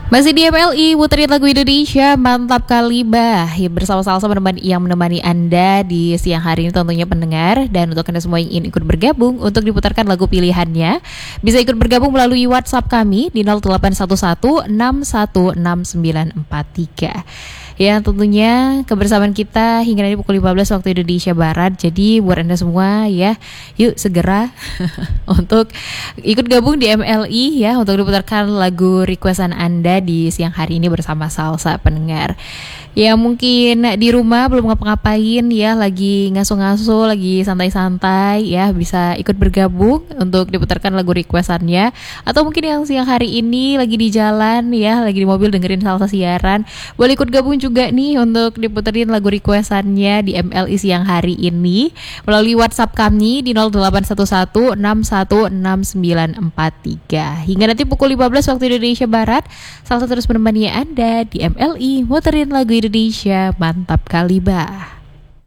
Masih di MLI, puterin lagu Indonesia, mantap kali bah. Ya, bersama Salsa menemani Anda di siang hari ini tentunya pendengar. Dan untuk Anda semua yang ingin ikut bergabung untuk diputarkan lagu pilihannya, bisa ikut bergabung melalui WhatsApp kami di 0811 616943. Ya, tentunya kebersamaan kita hingga nanti pukul 15 waktu Indonesia Barat. Jadi buat Anda semua ya, yuk segera untuk ikut gabung di MLI ya, untuk diputarkan lagu requestan Anda di siang hari ini bersama Salsa pendengar. Ya mungkin di rumah belum ngapa-ngapain ya, lagi ngasuh-ngasuh, lagi santai-santai ya, bisa ikut bergabung untuk diputarkan lagu requestannya. Atau mungkin yang siang hari ini lagi di jalan ya, lagi di mobil dengerin Salsa siaran, boleh ikut gabung juga nih untuk diputerin lagu requestannya di MLI siang hari ini melalui WhatsApp kami di 0811 616943. Hingga nanti pukul 15 waktu Indonesia Barat, Salsa terus menemani Anda di MLI muterin lagu Indonesia, mantap kali bah.